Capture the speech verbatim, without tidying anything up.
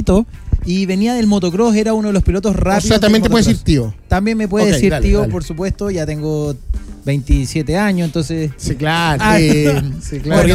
chiquitito y venía del motocross, era uno de los pilotos rápidos. O sea, también te puede decir tío. También me puede Okay, decir dale, tío, dale. por supuesto, ya tengo veintisiete años, entonces... Sí, claro. Ah, Sí, sí, claro. Porque